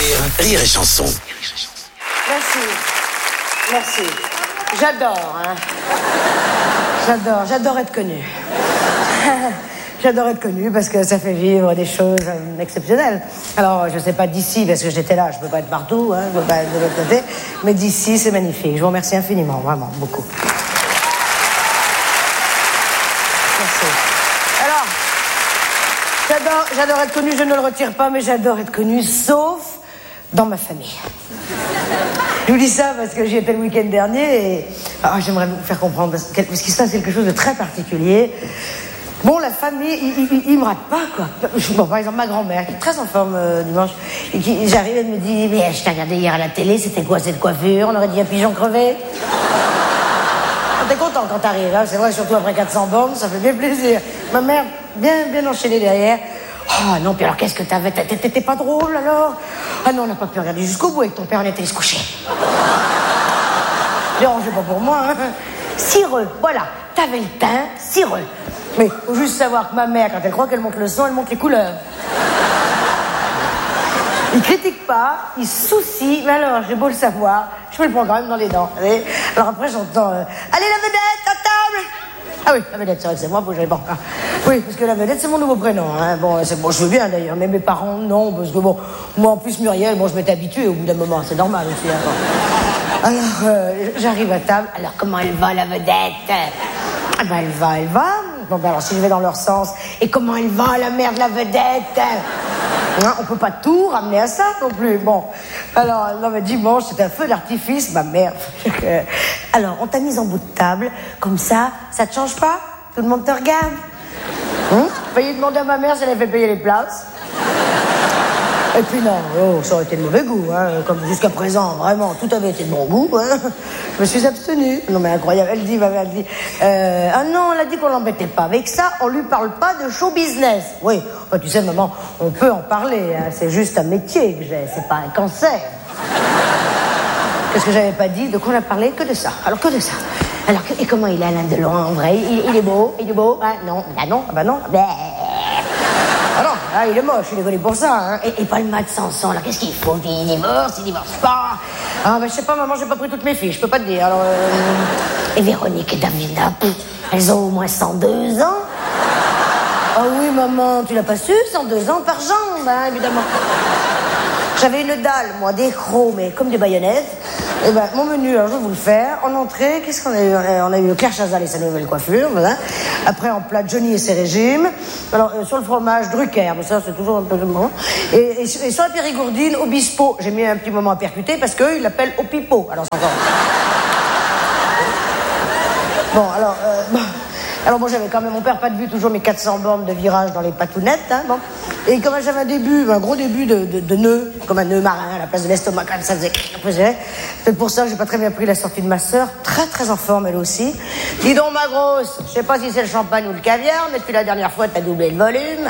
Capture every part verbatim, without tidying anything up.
rire, Rire et Chanson. Merci. Merci. J'adore, hein. J'adore, j'adore être connue. J'adore être connue parce que ça fait vivre des choses euh, exceptionnelles. Alors, je sais pas d'ici, parce que j'étais là, je peux pas être partout, hein, je peux pas être de l'autre côté, mais d'ici, c'est magnifique. Je vous remercie infiniment, vraiment, beaucoup. Merci. Alors, j'adore, j'adore être connue, je ne le retire pas, mais j'adore être connue, sauf dans ma famille. Je vous dis ça parce que j'y étais le week-end dernier et ah, j'aimerais vous faire comprendre parce qu'il se passe quelque chose de très particulier. Bon, la famille, ils il, il me ratent pas, quoi. Bon, par exemple, ma grand-mère, qui est très en forme euh, dimanche, et qui, j'arrive, elle me dit, mais je t'ai regardé hier à la télé, c'était quoi cette coiffure? On aurait dit un pigeon crevé. T'es content quand t'arrives, hein, c'est vrai, surtout après quatre cents bornes, ça fait bien plaisir. Ma mère, bien, bien enchaînée derrière. Oh non, puis alors qu'est-ce que t'avais? T'étais pas drôle alors? Ah non, on n'a pas pu regarder jusqu'au bout avec ton père, on était allé se coucher. Dérangez pas pour moi, hein. Cireux, voilà, t'avais le teint cireux. Mais faut juste savoir que ma mère, quand elle croit qu'elle monte le son, elle monte les couleurs. Il critique pas, il se soucie, mais alors, j'ai beau le savoir, je me le prends quand même dans les dents. Allez. Alors après, j'entends euh, allez, la vedette, à table! Ah oui, la vedette, c'est vrai que c'est moi, faut que j'aille bon. Ah, oui, parce que la vedette, c'est mon nouveau prénom. Hein. Bon, c'est bon, je veux bien d'ailleurs, mais mes parents, non, parce que bon, moi en plus, Muriel, bon, je m'étais habituée au bout d'un moment, c'est normal aussi. Hein, bon. Alors, euh, j'arrive à table, alors comment elle va, la vedette? Ah ben, elle va, elle va. Bon, ben alors, si je vais dans leur sens, et comment elle va, la mère de la vedette? Hein, on peut pas tout ramener à ça non plus. Bon, alors, non, mais dimanche, c'est un feu d'artifice, ma mère. Alors, on t'a mise en bout de table, comme ça, ça te change pas? Tout le monde te regarde. Hum? Failli demander à ma mère si elle avait fait payer les places. Et puis non, oh, ça aurait été de mauvais goût, hein, comme jusqu'à présent, vraiment, tout avait été de bon goût, hein. Je me suis abstenue. Non mais incroyable, elle dit, ma mère, elle dit, euh, ah non, elle a dit qu'on l'embêtait pas. Avec ça, on lui parle pas de show business. Oui, enfin, tu sais, maman, on peut en parler, hein, c'est juste un métier que j'ai, c'est pas un cancer. Qu'est-ce que j'avais pas dit? De quoi on a parlé? Que de ça, alors que de ça. Alors, et comment il est Alain Delon, en vrai? Il, il est beau, il est beau, hein? Non, bah non, bah non, bah... Ah non, ah, il est moche, il est connu pour ça, hein. Et, et pas le mat Sanson, alors qu'est-ce qu'il faut? Il divorce, il divorce pas. Ah, ben je sais pas, maman, j'ai pas pris toutes mes filles, je peux pas te dire, alors... Euh... Et Véronique et Davina, elles ont au moins cent deux ans. Ah oui, maman, tu l'as pas su, cent deux ans par jambe, hein, évidemment. J'avais une dalle, moi, des crocs, mais comme des baïonnettes. Et ben, mon menu, alors je vais vous le faire. En entrée, qu'est-ce qu'on a eu? On a eu Claire Chazal et sa nouvelle coiffure, voilà. Après, en plat, Johnny et ses régimes. Alors, euh, sur le fromage, Drucker, mais ça, c'est toujours un peu de bon. Et, et, et sur la périgourdine, Obispo. J'ai mis un petit moment à percuter parce qu'eux, ils l'appellent Opipo. Alors, c'est encore... Bon, alors, euh, bon. Alors bon, j'avais quand même, mon père, pas de vue, toujours mes quatre cents bornes de virage dans les patounettes, hein, bon. Et comme j'avais un début, un gros début de, de, de nœud, comme un nœud marin à la place de l'estomac, comme ça faisait... C'est pour ça que j'ai pas très bien pris la sortie de ma sœur, très très en forme elle aussi. Dis donc ma grosse, je sais pas si c'est le champagne ou le caviar, mais depuis la dernière fois, t'as doublé le volume.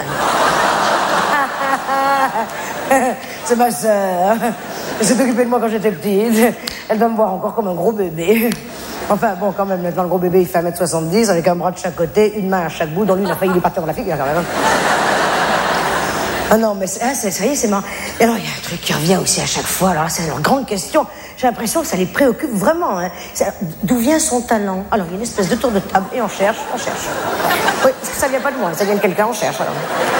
C'est ma sœur. Elle s'est occupée de moi quand j'étais petite. Elle doit me voir encore comme un gros bébé. Enfin, bon, quand même, maintenant, le gros bébé, il fait un mètre soixante-dix, avec un bras de chaque côté, une main à chaque bout, dont lui, il a failli lui partir dans la figure, quand même. Ah non, mais c'est, ah, c'est, ça y est, c'est marrant. Et alors, il y a un truc qui revient aussi à chaque fois, alors là, c'est leur grande question. J'ai l'impression que ça les préoccupe vraiment, hein. C'est, d'où vient son talent? Alors, il y a une espèce de tour de table, et on cherche, on cherche. Oui, parce que ça vient pas de moi, ça vient de quelqu'un, on cherche, alors.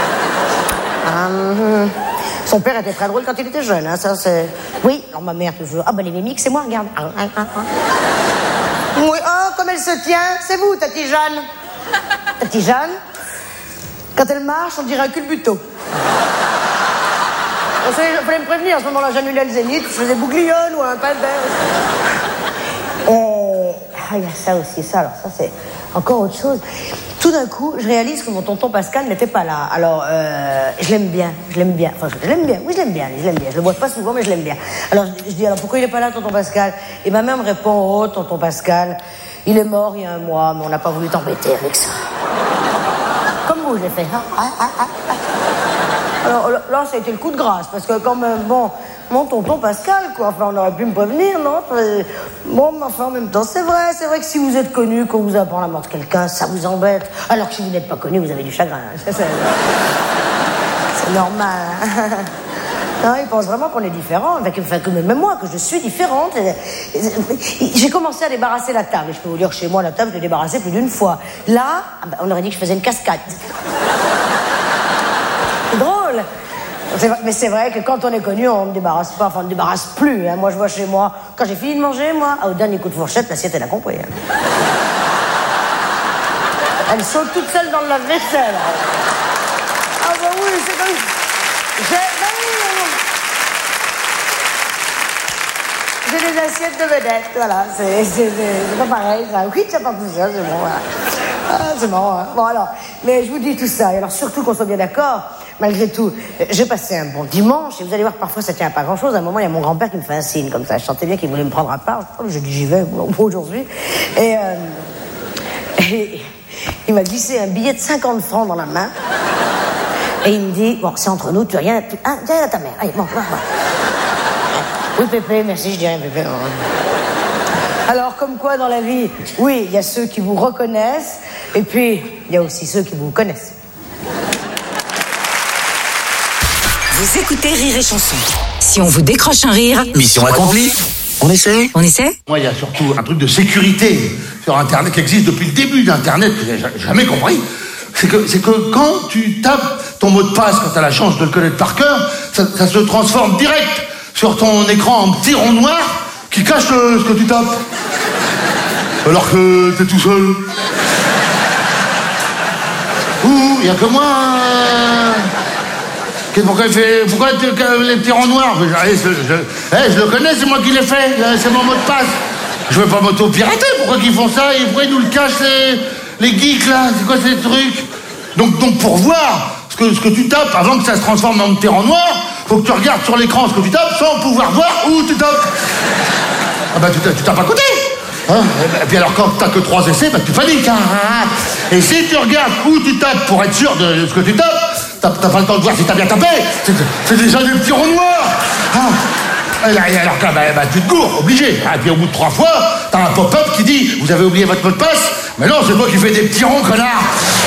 Hum, son père était très drôle quand il était jeune, hein, ça, c'est... Oui, alors ma mère, toujours. Ah, ben, les mimiques, c'est moi, regarde. Ah, ah, ah, ah. Oui, oh, comme elle se tient, c'est vous, Tati Jeanne. Tati Jeanne, quand elle marche, on dirait un culbuto. Il fallait me prévenir, à ce moment-là, j'annulais le zénith, je faisais bouglione ou un pas de... Euh... Ah, il y a ça aussi, ça, alors ça, c'est encore autre chose. Tout d'un coup, je réalise que mon tonton Pascal n'était pas là. Alors, euh, je l'aime bien, je l'aime bien. Enfin, je l'aime bien, oui, je l'aime bien, je l'aime bien. Je le vois pas souvent, mais je l'aime bien. Alors, je, je dis, alors, pourquoi il n'est pas là, tonton Pascal? Et ma mère me répond, oh, tonton Pascal, il est mort il y a un mois, mais on n'a pas voulu t'embêter avec ça. Comme vous, j'ai fait. Ah, ah, ah, ah. Alors, là, ça a été le coup de grâce, parce que quand même, bon... Mon tonton Pascal, quoi. Enfin, on aurait pu me prévenir, non? Bon, mais enfin, en même temps, c'est vrai. C'est vrai que si vous êtes connu, qu'on vous apprend la mort de quelqu'un, ça vous embête. Alors que si vous n'êtes pas connu, vous avez du chagrin. C'est, c'est... c'est normal. Non, ils pensent vraiment qu'on est différents. Enfin, que même moi, que je suis différente. J'ai commencé à débarrasser la table. Je peux vous dire que chez moi, la table, je l'ai débarrassée plus d'une fois. Là, on aurait dit que je faisais une cascade. C'est drôle. C'est vrai, mais c'est vrai que quand on est connu, on ne débarrasse pas, enfin on ne débarrasse plus. Hein. Moi, je vois chez moi, quand j'ai fini de manger, moi, au dernier coup de fourchette, l'assiette, elle a compris. Hein. Elle saute toute seule dans le lave-vaisselle. Ah bah oui, c'est comme... J'ai... Bah oui, j'ai des assiettes de vedettes, voilà. C'est, c'est, c'est pas pareil, ça. Oui, ça part tout seul, c'est bon, voilà. Ah, c'est marrant, hein. Bon, alors, mais je vous dis tout ça, et alors surtout qu'on soit bien d'accord, malgré tout, j'ai passé un bon dimanche, et vous allez voir, parfois ça tient à pas grand-chose. À un moment, il y a mon grand-père qui me fait un signe, comme ça. Je sentais bien qu'il voulait me prendre à part. Je dis, j'y vais, bon, aujourd'hui. Et, euh, et il m'a glissé un billet de cinquante francs dans la main. Et il me dit, bon, c'est entre nous, tu as rien... Tu... Ah, dis rien à ta mère. Allez, bon, bon, bon. Oui, Pépé, merci, je dis rien, Pépé. Alors, comme quoi, dans la vie, oui, il y a ceux qui vous reconnaissent, et puis, il y a aussi ceux qui vous connaissent. Vous écoutez Rire et Chanson. Si on vous décroche un rire... Mission accomplie. On essaie On essaie Moi, il y a surtout un truc de sécurité sur Internet qui existe depuis le début d'Internet, que j'ai jamais compris. C'est que, c'est que quand tu tapes ton mot de passe, quand tu as la chance de le connaître par cœur, ça, ça se transforme direct sur ton écran en petit rond noir qui cache le, ce que tu tapes. Alors que t'es tout seul. Ouh, il n'y a que moi. Euh... Pourquoi, il fait, pourquoi les petits ronds noirs? je, je, je, hey, je le connais, c'est moi qui l'ai fait, c'est mon mot de passe. Je veux pas m'auto-pirater, pourquoi ils font ça? Et pourquoi ils nous le cachent, les, les geeks, là? C'est quoi ces trucs? Donc, donc pour voir ce que, ce que tu tapes, avant que ça se transforme en petit rond noir, faut que tu regardes sur l'écran ce que tu tapes sans pouvoir voir où tu tapes. Ah bah tu, tu tapes à côté. Hein? Et puis alors quand t'as que trois essais, bah tu paniques. Hein? Et si tu regardes où tu tapes pour être sûr de ce que tu tapes, t'as, t'as pas le temps de voir si t'as bien tapé. C'est, c'est déjà des petits ronds noirs. Hein? Et là, et alors bah, bah, tu te gourres, obligé. Et puis au bout de trois fois, t'as un pop-up qui dit vous avez oublié votre mot de passe. Mais non, c'est toi qui fais des petits ronds, connard.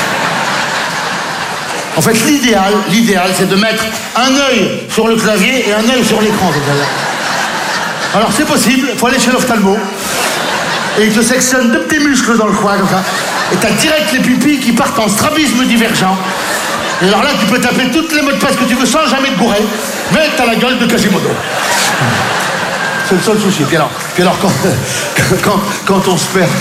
En fait, l'idéal, l'idéal, c'est de mettre un œil sur le clavier et un œil sur l'écran. Alors c'est possible, il faut aller chez l'ophtalmo. Et il te sectionne deux petits muscles dans le coin, comme ça. Et t'as direct les pupilles qui partent en strabisme divergent. Et alors là, tu peux taper toutes les mots de passe que tu veux sans jamais te bourrer. Mais t'as la gueule de Quasimodo. C'est le seul souci. Puis alors, puis alors quand, quand, quand on se perd...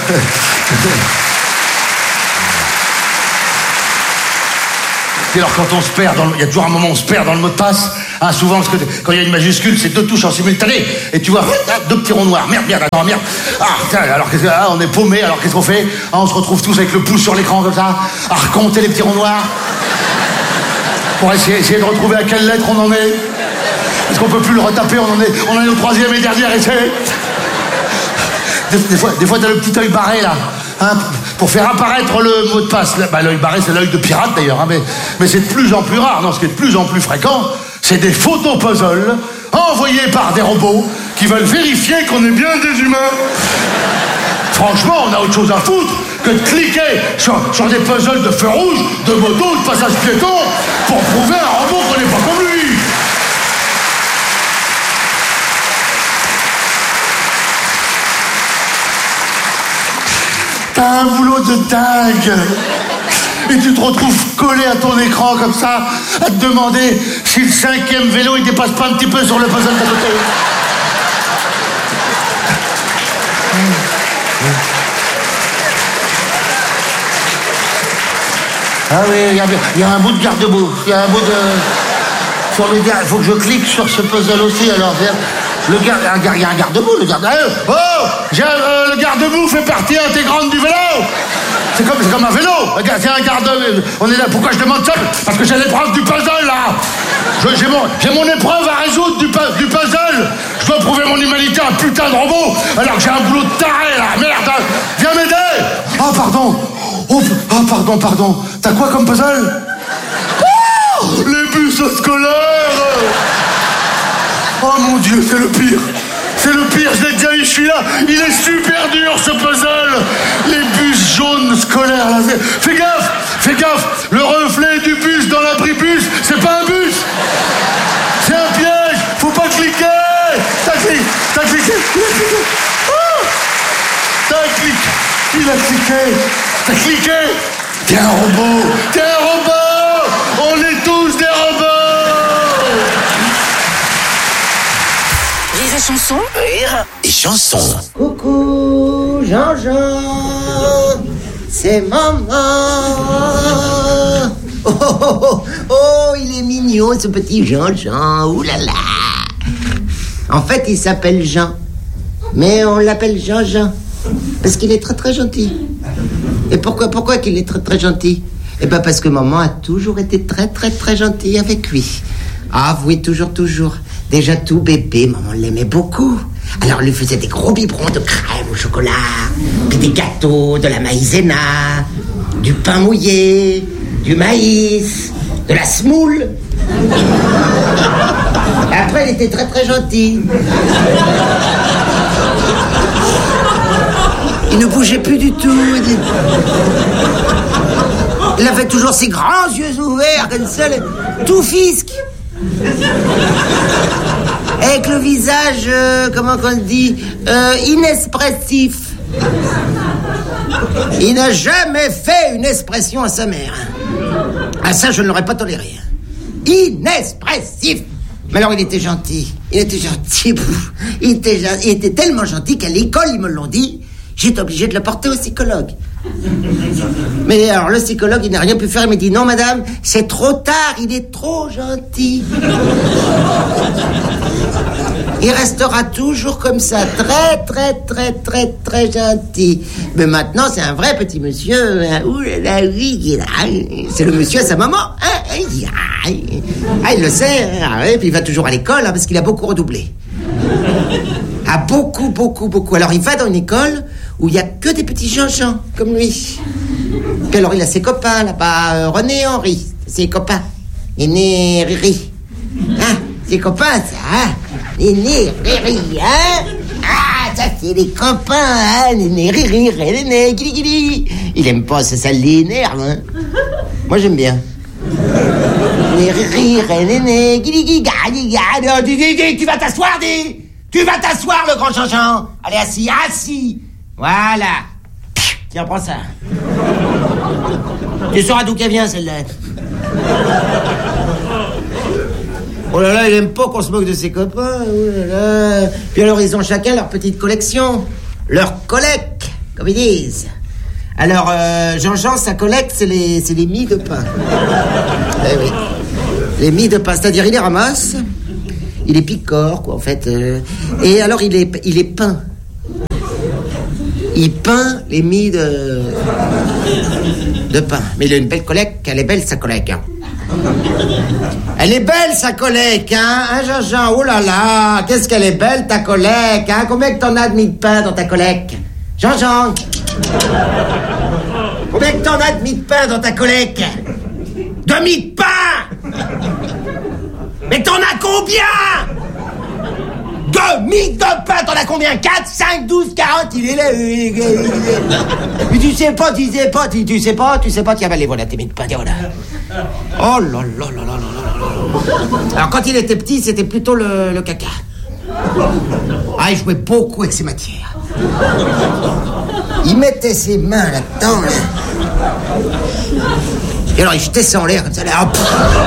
Puis alors quand on se perd, dans le... il y a toujours un moment où on se perd dans le mot de passe. Hein, souvent, parce que quand il y a une majuscule, c'est deux touches en simultané. Et tu vois, deux petits ronds noirs. Merde, merde, attends, merde. Ah, tiens, alors qu'est-ce que... Ah, on est paumé, alors qu'est-ce qu'on fait? Ah, on se retrouve tous avec le pouce sur l'écran comme ça, à recompter les petits ronds noirs. Pour essayer, essayer de retrouver à quelle lettre on en est. Parce qu'on peut plus le retaper, on en est, on en est au troisième et dernier essai. Des, des fois, des fois t'as le petit œil barré là. Hein, pour faire apparaître le mot de passe. Bah, l'œil barré, c'est l'œil de pirate d'ailleurs, hein, mais, mais c'est de plus en plus rare. Non, ce qui est de plus en plus fréquent, c'est des photos puzzles envoyés par des robots qui veulent vérifier qu'on est bien des humains. Franchement, on a autre chose à foutre que de cliquer sur, sur des puzzles de feu rouge, de moto, de passage piéton, pour prouver à un robot qu'on n'est pas comme lui. T'as un boulot de dingue. Et tu te retrouves collé à ton écran comme ça, à te demander si le cinquième vélo il dépasse pas un petit peu sur le puzzle d'à côté. Ah oui, il y, y a un bout de garde-boue. Il y a un bout de... Sur le garde... Il faut que je clique sur ce puzzle aussi, alors... Le garde... Il y a un garde-boue, le garde... Oh, j'ai, euh, le garde-boue fait partie intégrante du vélo. C'est comme, c'est comme un vélo. C'est un garde... On est là, pourquoi je demande ça? Parce que j'ai l'épreuve du puzzle, là. Je, j'ai, mon, j'ai mon épreuve à résoudre du, du puzzle. Je dois prouver mon humanité à un putain de robot, alors que j'ai un boulot de taré, là. Merde, viens m'aider. Ah, pardon. Oh, oh, pardon, pardon. T'as quoi comme puzzle? Oh, les bus scolaires. Oh mon Dieu, c'est le pire. C'est le pire, je l'ai déjà eu, je suis là. Il est super dur, ce puzzle. Les bus jaunes scolaires, là. Fais gaffe, fais gaffe. Le reflet du bus dans l'abribus, c'est pas un bus. C'est un piège. Il a cliqué. Oh, t'as cliqué. Il a cliqué. T'as cliqué. T'es un robot. T'es un robot. On est tous des robots. Rire et chanson. Rire et chanson. Coucou, Jean-Jean, c'est maman. Oh, oh, oh, oh, il est mignon, ce petit Jean-Jean, oulala. En fait, il s'appelle Jean, mais on l'appelle Jean-Jean, parce qu'il est très très gentil. Et pourquoi, pourquoi qu'il est très très gentil? Eh ben parce que maman a toujours été très très très gentille avec lui. Ah oui, toujours, toujours. Déjà tout bébé, maman l'aimait beaucoup. Alors, elle lui faisait des gros biberons de crème au chocolat, puis des gâteaux, de la maïzena, du pain mouillé, du maïs, de la semoule. Et après, elle était très très gentille. Il ne bougeait plus du tout. Il avait toujours ses grands yeux ouverts, comme ça, tout fisque. Avec le visage, euh, comment qu'on dit, euh, inexpressif. Il n'a jamais fait une expression à sa mère. Ah, ça, je ne l'aurais pas toléré. Inexpressif. Mais alors, il était gentil. Il était gentil. Il était, il était tellement gentil qu'à l'école, ils me l'ont dit, j'étais obligé de le porter au psychologue. Mais alors, le psychologue, il n'a rien pu faire. Il m'a dit, non, madame, c'est trop tard, il est trop gentil. Il restera toujours comme ça, très, très, très, très, très gentil. Mais maintenant, c'est un vrai petit monsieur. Ouh là là, oui, c'est le monsieur à sa maman. Hein? Ah, il le sait. Et puis, il va toujours à l'école, hein, parce qu'il a beaucoup redoublé. Ah, beaucoup, beaucoup, beaucoup. Alors, il va dans une école où il n'y a que des petits Jean-Jean, comme lui. Puis alors, il a ses copains, là-bas, euh, René et Henri, ses copains. Néné, Riri. Hein, ses copains, ça, hein. Néné, Riri, hein. Ah, ça, c'est les copains, hein. Néné, Riri, Néné, Guili, Guili. Il aime pas, ça, ça l'énerve, hein. Moi, j'aime bien. Néné, Riri, Néné, Guili, Guili, Guili, Guili. Tu vas t'asseoir, dis. Tu vas t'asseoir, le grand Jean-Jean. Allez, assis, assis. Voilà. Tiens, prends ça. Tu sauras d'où qu'elle vient, celle-là. Oh là là, il aime pas qu'on se moque de ses copains. Oh là là. Puis alors, ils ont chacun leur petite collection. Leur collecte, comme ils disent. Alors, euh, Jean-Jean, sa collecte, c'est les, c'est les mie de pain. Eh oui. Les mie de pain, c'est-à-dire, il les ramasse... Il est picore, quoi, en fait. Euh, et alors, il est, il est peint. Il peint les mie de... de pain. Mais il a une belle collecte. Elle est belle, sa collecte. Hein. Elle est belle, sa collecte, hein, hein, Jean-Jean. Oh là là, qu'est-ce qu'elle est belle, ta collecte, hein. Combien que t'en as de mie de pain dans ta collecte? Jean-Jean. Combien que t'en as de mie de pain dans ta collecte? De mie de pain. Mais t'en as combien? Deux mille de pain, t'en as combien? Quatre, cinq, douze, quarante, il est là. Mais tu sais pas, tu sais pas, tu, tu sais pas, tu sais pas, tiens, ben les voilà, tes mille de pain, tiens, voilà. Oh là là là là là là là. Alors quand il était petit, c'était plutôt le, le caca. Ah, il jouait beaucoup avec ses matières. Il mettait ses mains là-dedans, là. Et alors il jetait ça en l'air comme ça, là, hop.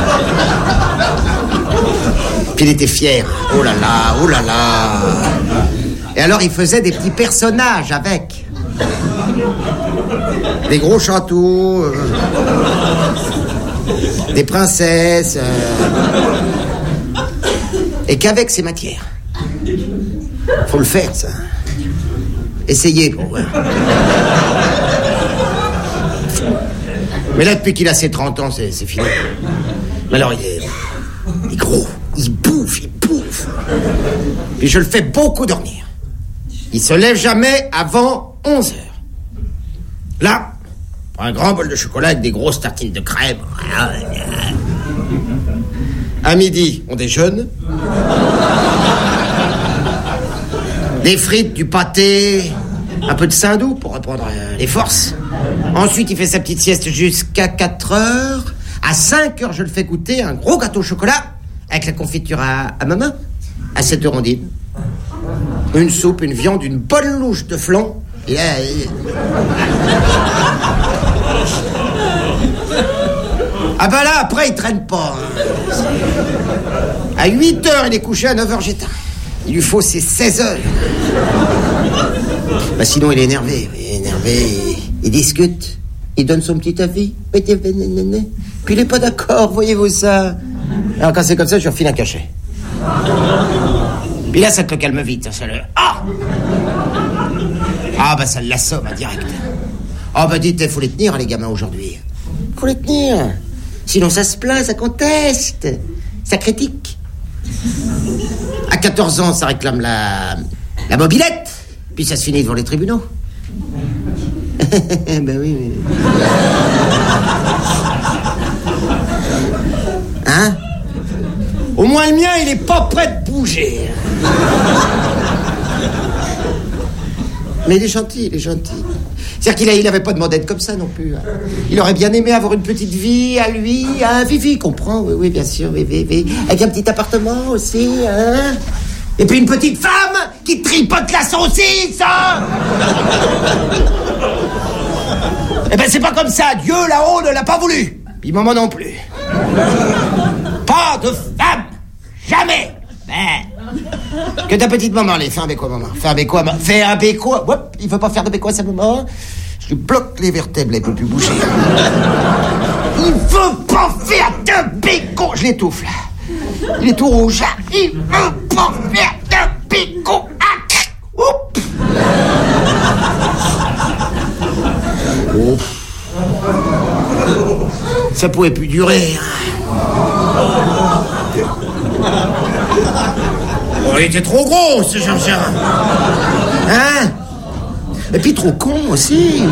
Puis il était fier. Oh là là, oh là là. Et alors il faisait des petits personnages avec. Des gros châteaux, euh, des princesses, euh, et qu'avec ces matières. Faut le faire, ça. Essayez pour voir. Mais là, depuis qu'il a ses trente ans, c'est, c'est fini. Mais alors, il est, il est gros. Il bouffe, il bouffe. Puis je le fais beaucoup dormir. Il se lève jamais avant onze heures. Là, un grand bol de chocolat avec des grosses tartines de crème. À midi, on déjeune. Des frites, du pâté, un peu de saindoux pour reprendre les forces. Ensuite, il fait sa petite sieste jusqu'à quatre heures. À cinq heures, je le fais goûter un gros gâteau au chocolat avec la confiture à, à ma main. À sept heures, on dîne. Une soupe, une viande, une bonne louche de flan. Et là... Et... Ah bah là, après, il traîne pas. Hein. À huit heures, il est couché, à neuf heures, j'éteins. Il lui faut ses seize heures. Bah sinon, il est énervé. Il est énervé, il, il discute. Il donne son petit avis. Puis il est pas d'accord, voyez-vous ça. Alors quand c'est comme ça, je refile un cachet. Puis là, ça te le calme vite. Ça le... Ah Ah bah ça l'assomme, hein, direct. Ah bah dites, il faut les tenir, les gamins, aujourd'hui. Faut les tenir. Sinon, ça se plaint, ça conteste. Ça critique. À quatorze ans, ça réclame la... la mobilette. Puis ça se finit devant les tribunaux. Ben oui, mais... Hein? Au moins le mien, il est pas prêt de bouger. Mais il est gentil, il est gentil. C'est-à-dire qu'il n'avait pas demandé d'être comme ça non plus. Il aurait bien aimé avoir une petite vie à lui, hein, Vivi, comprend, oui, oui, bien sûr, oui, oui, oui. Avec un petit appartement aussi, hein. Et puis une petite femme qui tripote la saucisse, hein. Eh ben c'est pas comme ça, Dieu là-haut ne l'a pas voulu. Puis maman non plus. Pas de femme, jamais. Ben. Que ta petite maman, allez, fais un bécois, maman. Fais un bécois, maman. Fais un bécois. Hop, il veut pas faire de bécois, sa maman. Je lui bloque les vertèbres, elle peut plus bouger. Il veut pas faire de bécois. Je l'étouffe, là. Il est tout rouge. Il veut pas faire de bécois. Oups. Oh. Ça pouvait plus durer. Oh, il était trop gros, ce Jean-Jean. Hein? Et puis trop con aussi.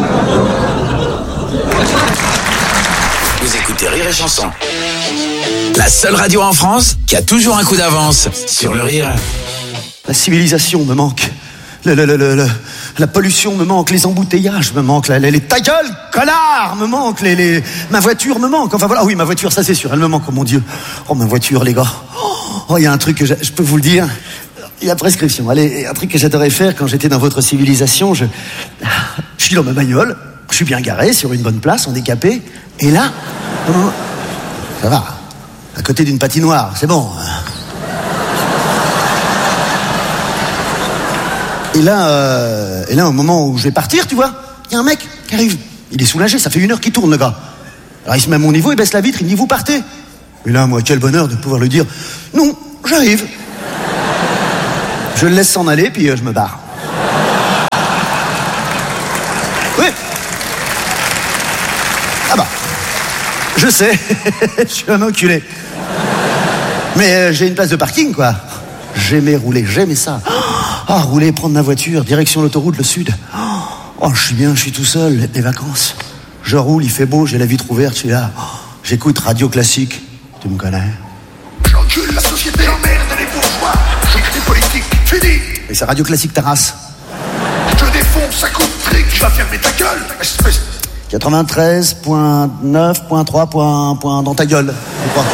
Vous écoutez Rire et Chanson. La seule radio en France qui a toujours un coup d'avance sur le rire. La civilisation me manque. Le, le, le, le, le, la pollution me manque, les embouteillages me manquent, les, les ta gueule, connard, me manque, les, les, ma voiture me manque. Enfin voilà, oui, ma voiture, ça c'est sûr, elle me manque, oh mon Dieu. Oh, ma voiture, les gars. Oh, il y a un truc que je, je peux vous le dire. Il y a prescription. Allez, un truc que j'adorais faire quand j'étais dans votre civilisation, je, je suis dans ma bagnole, je suis bien garé, sur une bonne place, en décapé, et là, ça va, à côté d'une patinoire, c'est bon. Et là, euh, et là, au moment où je vais partir, tu vois, il y a un mec qui arrive. Il est soulagé, ça fait une heure qu'il tourne, le gars. Alors il se met à mon niveau, il baisse la vitre, il me dit, vous partez. Et là, moi, quel bonheur de pouvoir lui dire, non, j'arrive. Je le laisse s'en aller, puis euh, je me barre. Oui. Ah bah, je sais, je suis un enculé. Mais euh, j'ai une place de parking, quoi. J'aimais rouler, j'aimais ça. Ah, rouler, prendre ma voiture, direction l'autoroute, le sud. Oh, je suis bien, je suis tout seul, les vacances. Je roule, il fait beau, j'ai la vitre ouverte, je suis là. Oh, j'écoute Radio Classique. Tu me connais? J'encule la société, j'emmerde les bourgeois. Je crée politique, fini. Et c'est Radio Classique ta race. Je défonce un coup de trick, je vais fermer ta gueule, espèce. quatre-vingt-treize virgule neuf virgule trois point, point dans ta gueule, je crois.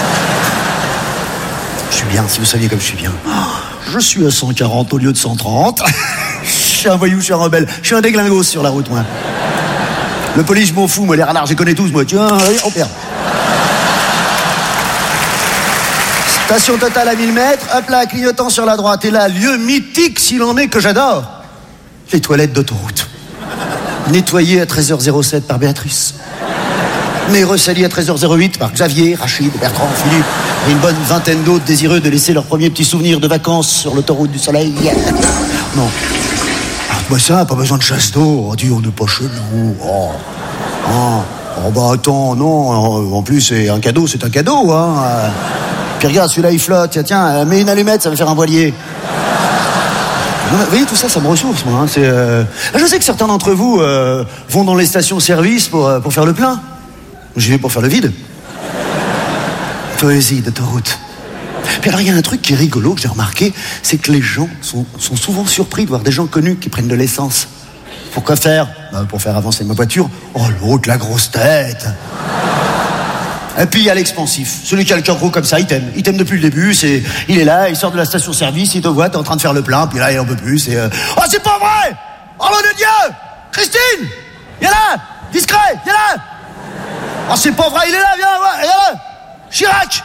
Je suis bien, si vous saviez comme je suis bien. Je suis à cent quarante au lieu de cent trente. Je suis un voyou, je suis un rebelle. Je suis un déglingos sur la route, moi. Le police, je m'en fous, moi, les radars, je les connais tous, moi. Tiens, allez, on perd. Station Total à mille mètres, hop là, clignotant sur la droite. Et là, lieu mythique, s'il en est, que j'adore. Les toilettes d'autoroute. Nettoyées à treize heures zéro sept par Béatrice. Mais ressalis à treize heures zéro huit par Xavier, Rachid, Bertrand, Philippe et une bonne vingtaine d'autres désireux de laisser leurs premiers petits souvenirs de vacances sur l'autoroute du soleil. Non. Ah, bah ça, pas besoin de chasse d'eau. Oh, dis, on n'est pas chez nous. Oh. Oh. Oh, bah attends, non. En plus, c'est un cadeau, c'est un cadeau, hein. Puis regarde, celui-là, il flotte. Tiens, tiens, mets une allumette, ça va faire un voilier. Non, vous voyez, tout ça, ça me ressource, moi. Hein. C'est, euh... Je sais que certains d'entre vous euh, vont dans les stations-service pour, euh, pour faire le plein. J'y vais pour faire le vide. Poésie d'autoroute. Puis alors, il y a un truc qui est rigolo, que j'ai remarqué, c'est que les gens sont, sont souvent surpris de voir des gens connus qui prennent de l'essence. Pourquoi faire? Bah, pour faire avancer ma voiture. Oh, l'autre, la grosse tête. Et puis il y a l'expansif. Celui qui a le cœur gros comme ça, il t'aime. Il t'aime depuis le début. C'est, il est là, il sort de la station-service, il te voit, t'es en train de faire le plein, puis là il en peut plus. Et euh... oh, c'est pas vrai! Oh nom de Dieu! Christine! Viens là! Discret! Viens là! Oh, c'est pas vrai, il est là, viens là! Viens là! Chirac!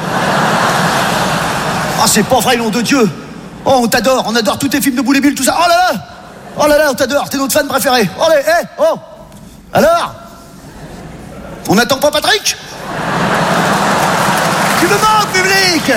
Oh, c'est pas vrai, nom de Dieu! Oh, on t'adore, on adore tous tes films de Boule et Bill, tout ça. Oh là là! Oh là là, on t'adore, t'es notre fan préféré. Oh, allez, hé, hey, oh! Alors? On n'attend pas Patrick? Tu me manques, public!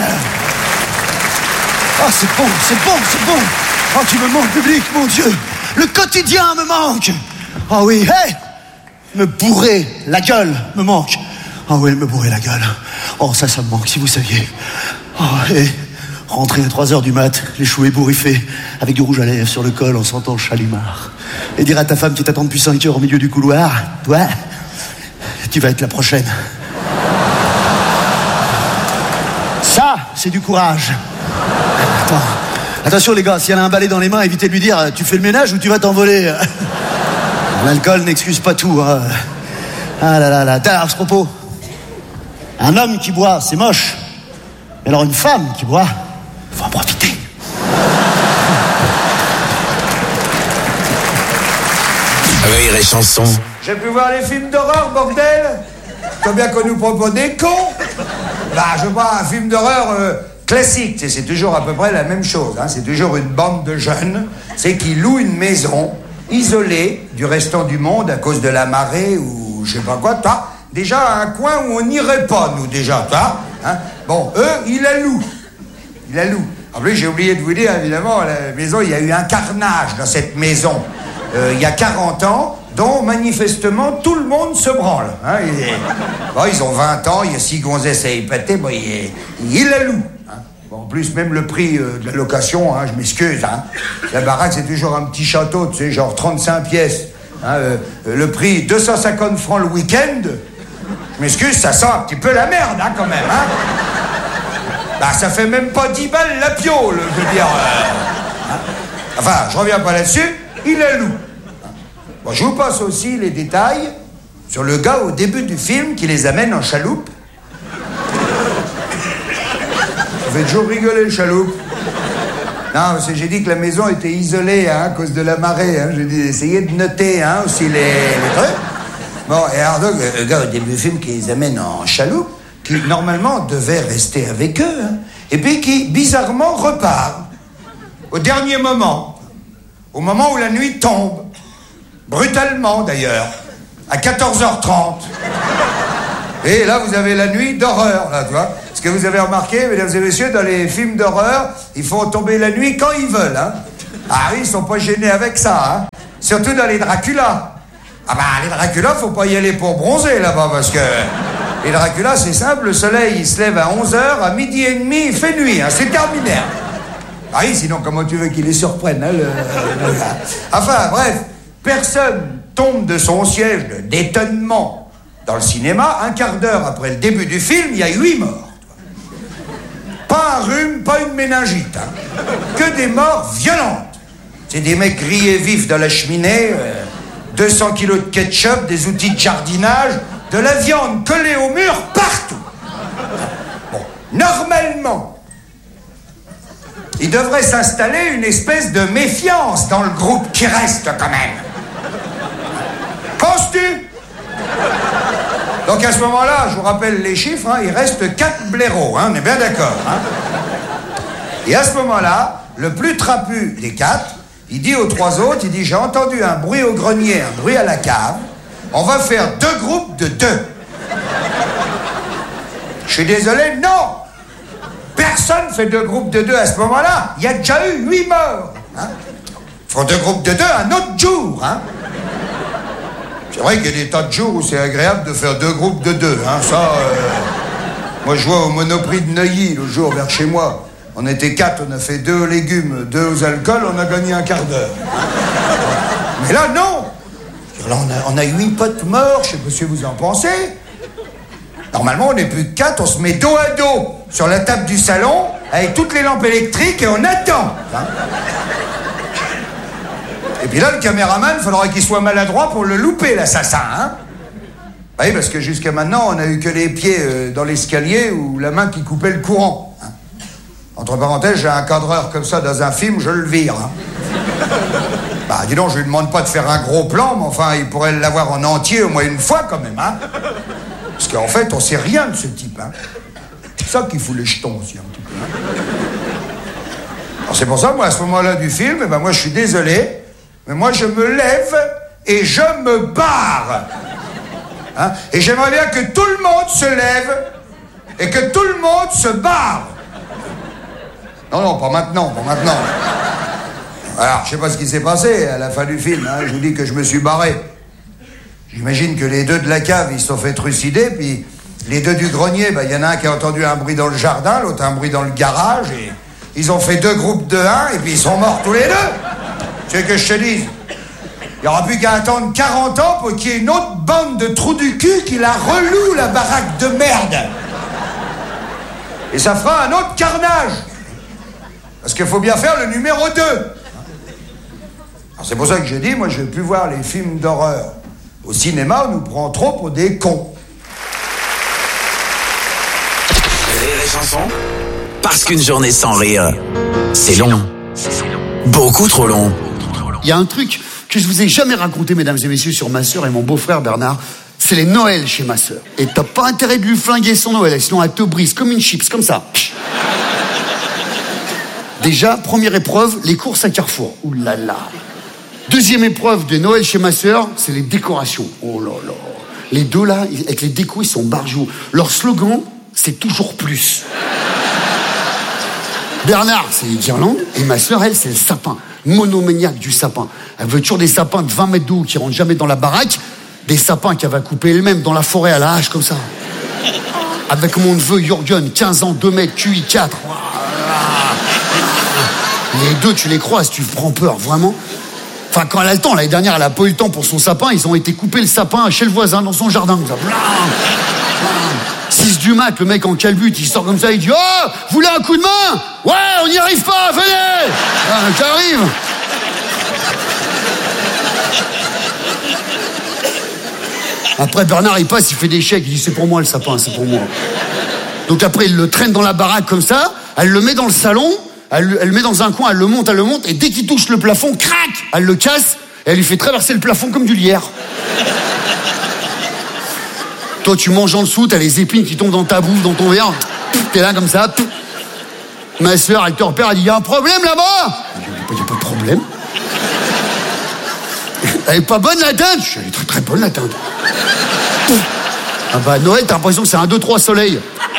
Oh, c'est bon, c'est bon, c'est bon! Oh, tu me manques, public, mon Dieu! Le quotidien me manque! Oh oui, hé! Hey, me bourrer la gueule me manque! Oh oui, me bourrer la gueule. Oh, ça, ça me manque, si vous saviez. Oh, hé! Hey, rentrer à trois heures du mat, les cheveux ébouriffés, avec du rouge à lèvres sur le col en sentant le chalimard. Et dire à ta femme qui t'attend depuis cinq heures au milieu du couloir, toi, tu vas être la prochaine. Ça, c'est du courage. Attends. Attention les gars, si elle a un balai dans les mains, évitez de lui dire tu fais le ménage ou tu vas t'envoler. L'alcool n'excuse pas tout. Hein. Ah là là là. À ce propos, un homme qui boit, c'est moche. Mais alors une femme qui boit, faut en profiter. Rire et chanson. J'ai pu voir les films d'horreur, bordel. Combien qu'on nous propose des cons. Bah, je vois un film d'horreur euh, classique. C'est, c'est toujours à peu près la même chose. Hein. C'est toujours une bande de jeunes, c'est qui louent une maison isolée du restant du monde à cause de la marée ou je sais pas quoi. Toi, déjà un coin où on n'irait pas, nous déjà. Toi, hein. Bon, eux, ils la louent. Ils la louent. En plus, j'ai oublié de vous dire, évidemment, la maison, il y a eu un carnage dans cette maison. Euh, il y a quarante ans, dont manifestement tout le monde se branle. Hein, et, bon, ils ont vingt ans, il y a six gonzesses à épater, bon, ils il la louent. Hein. Bon, en plus, même le prix euh, de la location, hein, je m'excuse. Hein. La baraque, c'est toujours un petit château, tu sais, genre trente-cinq pièces. Hein, euh, le prix, deux cent cinquante francs le week-end. Je m'excuse, ça sent un petit peu la merde, hein, quand même. Hein. Bah, ça fait même pas dix balles la piole, je veux dire. Euh, hein. Enfin, je reviens pas là-dessus. Il la loue. Bon, je vous passe aussi les détails sur le gars au début du film qui les amène en chaloupe. Ça fait toujours rigoler le chaloupe. Non, parce que j'ai dit que la maison était isolée hein, à cause de la marée. Hein. J'ai dit essayez de noter hein, aussi les, les trucs. Bon, et alors donc, le gars au début du film qui les amène en chaloupe, qui normalement devait rester avec eux, hein, et puis qui bizarrement repart au dernier moment. Au moment où la nuit tombe, brutalement d'ailleurs, à quatorze heures trente. Et là, vous avez la nuit d'horreur, là, tu vois. Ce que vous avez remarqué, mesdames et messieurs, dans les films d'horreur, ils font tomber la nuit quand ils veulent, hein. Ah oui, ils sont pas gênés avec ça, hein. Surtout dans les Dracula. Ah bah, les Dracula, faut pas y aller pour bronzer, là-bas, parce que... Les Dracula, c'est simple, le soleil, il se lève à onze heures, à midi et demi, il fait nuit, hein. C'est terminé. Ah oui, sinon, comment tu veux qu'il les surprenne, hein, le, le gars. Enfin, bref, personne tombe de son siège d'étonnement dans le cinéma. Un quart d'heure après le début du film, il y a huit morts. Pas un rhume, pas une méningite. Hein. Que des morts violentes. C'est des mecs grillés vifs dans la cheminée, euh, deux cents kilos de ketchup, des outils de jardinage, de la viande collée au mur partout. Bon, normalement, il devrait s'installer une espèce de méfiance dans le groupe qui reste quand même. Penses-tu? Donc à ce moment-là, je vous rappelle les chiffres, hein, il reste quatre blaireaux, hein, on est bien d'accord. Hein. Et à ce moment-là, le plus trapu des quatre, il dit aux trois autres, il dit j'ai entendu un bruit au grenier, un bruit à la cave, on va faire deux groupes de deux. Je suis désolé, non. Personne fait deux groupes de deux à ce moment-là. Il y a déjà eu huit morts. Hein. Ils font deux groupes de deux un autre jour. Hein. C'est vrai qu'il y a des tas de jours où c'est agréable de faire deux groupes de deux. Hein. Ça, euh... moi je vois au Monoprix de Neuilly, le jour vers chez moi. On était quatre, on a fait deux aux légumes, deux aux alcools, on a gagné un quart d'heure. Mais là, non. Là, on a, on a huit potes morts, je sais pas ce que vous en pensez. Normalement, on n'est plus que quatre, on se met dos à dos sur la table du salon, avec toutes les lampes électriques, et on attend. Hein. Et puis là, le caméraman, il faudra qu'il soit maladroit pour le louper, l'assassin. Hein. Oui, parce que jusqu'à maintenant, on n'a eu que les pieds euh, dans l'escalier ou la main qui coupait le courant. Hein. Entre parenthèses, j'ai un cadreur comme ça dans un film, je le vire. Hein. Bah, dis donc, je lui demande pas de faire un gros plan, mais enfin, il pourrait l'avoir en entier au moins une fois quand même, hein. Parce qu'en fait, on sait rien de ce type, hein. C'est ça qui fout les jetons aussi, un petit peu, hein. Alors c'est pour ça, moi, à ce moment-là du film, eh ben, moi, je suis désolé, mais moi, je me lève et je me barre. Hein? Et j'aimerais bien que tout le monde se lève et que tout le monde se barre. Non, non, pas maintenant, pas maintenant. Alors, je sais pas ce qui s'est passé à la fin du film, hein. Je vous dis que je me suis barré. J'imagine que les deux de la cave, ils se sont fait trucider, puis les deux du grenier, il bah, y en a un qui a entendu un bruit dans le jardin, l'autre un bruit dans le garage, et ils ont fait deux groupes de un, et puis ils sont morts tous les deux. Tu veux que je te dise? Il n'y aura plus qu'à attendre quarante ans pour qu'il y ait une autre bande de trous du cul qui la reloue, la baraque de merde. Et ça fera un autre carnage. Parce qu'il faut bien faire le numéro deux. Alors c'est pour ça que j'ai dit, moi je ne veux plus voir les films d'horreur. Au cinéma, on nous prend trop pour des cons. Rire et chanson. Parce qu'une journée sans rire, c'est long. Beaucoup trop long. Il y a un truc que je vous ai jamais raconté, mesdames et messieurs, sur ma sœur et mon beau-frère Bernard. C'est les Noëls chez ma sœur. Et t'as pas intérêt de lui flinguer son Noël, sinon elle te brise comme une chips, comme ça. Déjà, première épreuve, les courses à Carrefour. Ouh là là. Deuxième épreuve de Noël chez ma sœur, c'est les décorations. Oh là là. Les deux là, avec les décos, ils sont barjots. Leur slogan, c'est toujours plus. Bernard, c'est les guirlandes, et ma sœur, elle, c'est le sapin. Monomaniaque du sapin. Elle veut toujours des sapins de vingt mètres de haut qui rentrent jamais dans la baraque, des sapins qu'elle va couper elle-même dans la forêt à la hache, comme ça. Avec mon neveu Jürgen, quinze ans, deux mètres, Q I quatre. Les deux, tu les croises, tu prends peur, vraiment. Enfin, quand elle a le temps, l'année dernière, elle a pas eu le temps pour son sapin, ils ont été couper le sapin chez le voisin, dans son jardin, comme ça. six du mat, le mec en calbute, il sort comme ça, il dit « Oh, vous voulez un coup de main? Ouais, on n'y arrive pas, venez !» Ah, j'arrive. Après, Bernard, il passe, il fait des chèques, il dit « C'est pour moi le sapin, c'est pour moi. » Donc après, il le traîne dans la baraque comme ça, elle le met dans le salon, elle, elle le met dans un coin, elle le monte, elle le monte, et dès qu'il touche le plafond, crac, elle le casse, et elle lui fait traverser le plafond comme du lierre. Toi, tu manges en dessous, t'as les épines qui tombent dans ta bouffe, dans ton verre. T'es là comme ça. Ma soeur, elle te repère, elle dit « Il y a un problème là-bas ?» Il n'y a pas de problème. Elle est pas bonne la dinde? Elle est très très bonne la dinde. Ah bah Noël, t'as l'impression que c'est un, deux, trois soleils.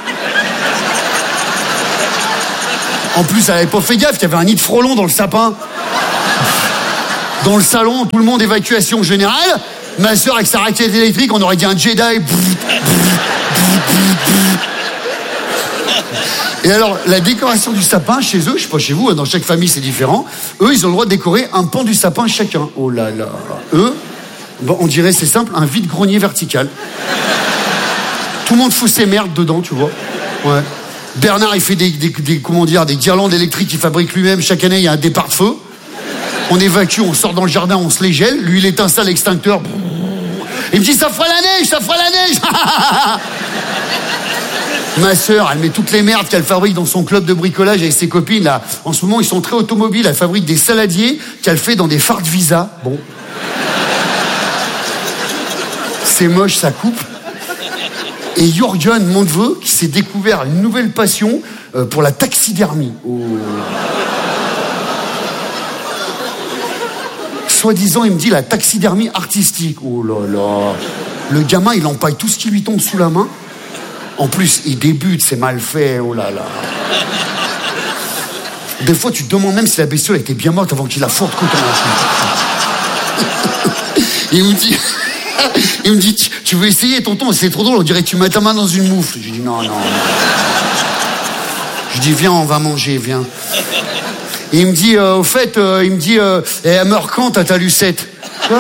En plus, elle avait pas fait gaffe, il y avait un nid de frelons dans le sapin. Dans le salon, tout le monde évacuation générale. Ma soeur avec sa raquette électrique, on aurait dit un Jedi. Et alors, la décoration du sapin, chez eux, je sais pas chez vous, dans chaque famille c'est différent, eux, ils ont le droit de décorer un pan du sapin chacun. Oh là là. Eux, bon, on dirait, c'est simple, un vide-grenier vertical. Tout le monde fout ses merdes dedans, tu vois. Ouais. Bernard, il fait des, des, des, comment dire, des guirlandes électriques qu'il fabrique lui-même. Chaque année, il y a un départ de feu. On évacue, on sort dans le jardin, on se les gèle. Lui, il éteint ça, l'extincteur. Il me dit, ça fera la neige, ça fera la neige. Ma sœur, elle met toutes les merdes qu'elle fabrique dans son club de bricolage avec ses copines. Là. En ce moment, ils sont très automobiles. Elle fabrique des saladiers qu'elle fait dans des phares de Visa. Bon. C'est moche, ça coupe. Et Jürgen, mon neveu, qui s'est découvert une nouvelle passion euh, pour la taxidermie. Oh. Soi-disant, il me dit la taxidermie artistique. Oh là là. Le gamin, il empaille tout ce qui lui tombe sous la main. En plus, il débute, c'est mal fait. Oh là là. Des fois, tu te demandes même si la bestiole était bien morte avant qu'il la forte contre la Il me dit... Il me dit, tu, tu veux essayer, tonton? C'est trop drôle, on dirait que tu mets ta main dans une moufle. Je dis, non, non, non. Je dis, viens, on va manger, viens. Et il me dit, euh, au fait, euh, il me dit, euh, et elle meurt quand, ta Lucette? Quoi?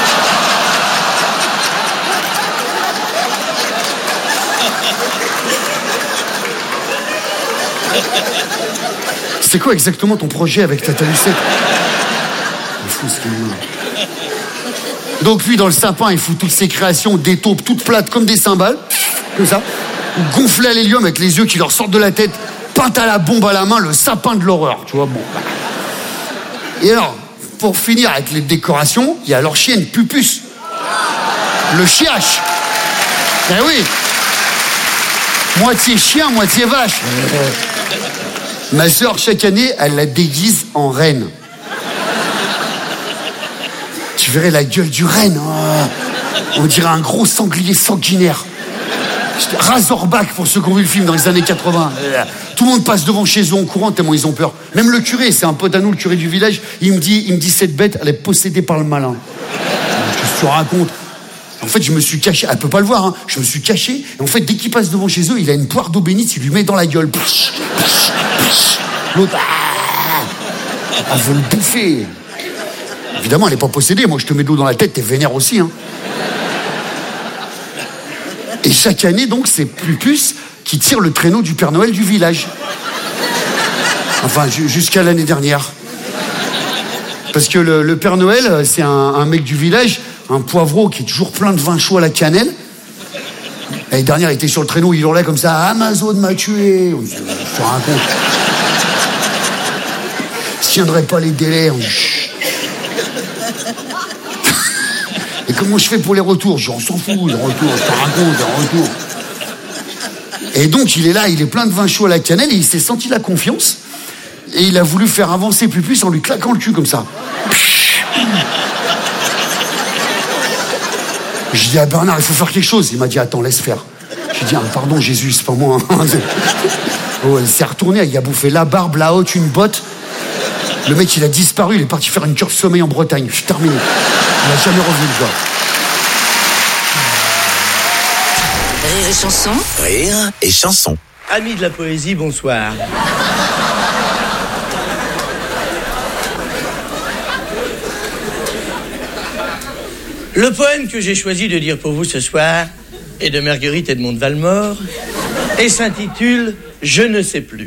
C'est quoi exactement ton projet avec Tata Lucette? C'est fou, ce qu'il Donc lui, dans le sapin, il fout toutes ses créations, des taupes toutes plates comme des cymbales, comme ça, gonflées à l'hélium avec les yeux qui leur sortent de la tête, peinte à la bombe à la main, le sapin de l'horreur, tu vois, bon. Et alors, pour finir avec les décorations, il y a leur chienne, Pupus. Le chiache. Eh oui. Moitié chien, moitié vache. Ma sœur, chaque année, elle la déguise en reine. Tu verrais la gueule du renne. Oh, on dirait un gros sanglier sanguinaire. Razorback pour ceux qui ont vu le film dans les années quatre-vingts. Tout le monde passe devant chez eux en courant tellement ils ont peur. Même le curé, c'est un pote à nous, le curé du village, il me dit, il me dit cette bête, elle est possédée par le malin. Qu'est-ce que tu racontes? En fait, je me suis caché, elle peut pas le voir, hein. Je me suis caché, et en fait, dès qu'il passe devant chez eux, il a une poire d'eau bénite, il lui met dans la gueule. L'autre, ah, elle veut le bouffer. Évidemment, elle est pas possédée, moi je te mets de l'eau dans la tête, t'es vénère aussi, hein. Et chaque année, donc, c'est Pupus qui tire le traîneau du Père Noël du village. Enfin, jusqu'à l'année dernière. Parce que le, le Père Noël, c'est un, un mec du village, un poivreau qui est toujours plein de vin chaud à la cannelle. L'année dernière, il était sur le traîneau, il hurlait comme ça, Amazon m'a tué. Je te raconte. Je tiendrai pas les délais. Et comment je fais pour les retours? Je dis, on s'en fout, les retours, je te raconte, les retours. Et donc, il est là, il est plein de vin chaud à la cannelle, et il s'est senti la confiance, et il a voulu faire avancer Pupus en lui claquant le cul comme ça. Je dis à Bernard, il faut faire quelque chose. Il m'a dit, attends, laisse faire. J'ai dit, ah, pardon Jésus, c'est pas moi. Oh, il s'est retourné, il a bouffé la barbe, la haute, une botte. Le mec, il a disparu, il est parti faire une cure de sommeil en Bretagne. Je suis terminé. Il n'a jamais revu le gars. Rire et chanson. Rire et chanson. Amis de la poésie, bonsoir. Le poème que j'ai choisi de dire pour vous ce soir est de Marguerite Edmond de Valmore et s'intitule « Je ne sais plus ».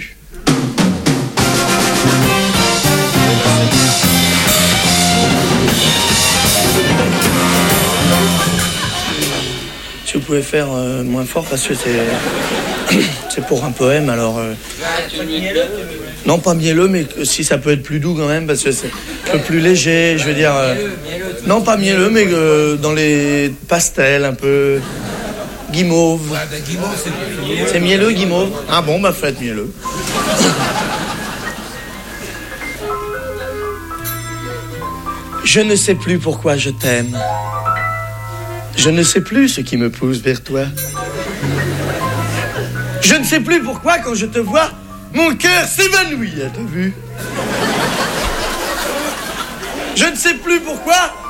Si vous pouvez faire euh, moins fort parce que c'est c'est pour un poème, alors... Euh... Non, pas mielleux, mais si ça peut être plus doux quand même, parce que c'est un peu plus léger, je veux dire... Euh... Non, pas mielleux, mais euh, dans les pastels, un peu... Guimauve. C'est mielleux, guimauve? Ah bon, bah faites mielleux. Je ne sais plus pourquoi je t'aime. Je ne sais plus ce qui me pousse vers toi. Je ne sais plus pourquoi, quand je te vois, mon cœur s'évanouit, t'as vu? Je ne sais plus pourquoi,